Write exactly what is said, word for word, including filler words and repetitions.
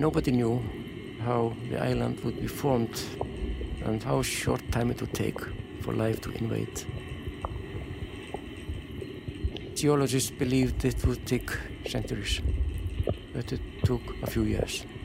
nobody knew how the island would be formed and how short time it would take for life to invade. Geologists believed it would take centuries, but it took a few years.